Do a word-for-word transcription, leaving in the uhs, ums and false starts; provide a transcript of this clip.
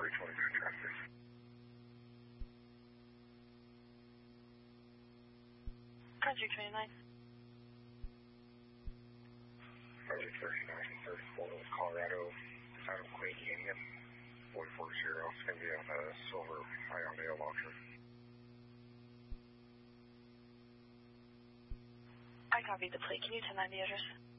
three twenty-two traffic. Country twenty-nine. Country thirty-nine, thirty-four, Colorado, Adam Queen Union, one forty. It's going to be on a silver Hyundai Elantra. I copied the plate. Can you tell me the address?